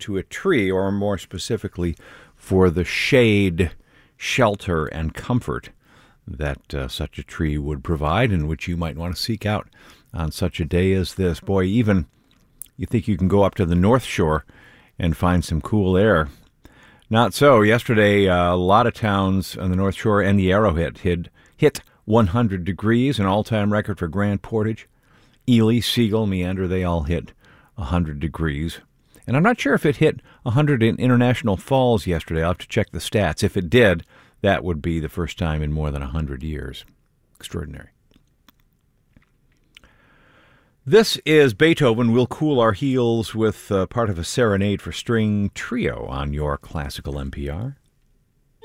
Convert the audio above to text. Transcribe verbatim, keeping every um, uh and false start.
to a tree, or more specifically, for the shade, shelter, and comfort that uh, such a tree would provide, and which you might want to seek out on such a day as this. Boy, even you think you can go up to the North Shore and find some cool air. Not so. Yesterday, uh, a lot of towns on the North Shore and the Arrowhead hit, hit one hundred degrees, an all-time record for Grand Portage. Ely, Siegel, Meander, they all hit one hundred degrees. And I'm not sure if it hit one hundred in International Falls yesterday. I'll have to check the stats. If it did, that would be the first time in more than one hundred years. Extraordinary. This is Beethoven. We'll cool our heels with uh, part of a serenade for string trio on your classical N P R.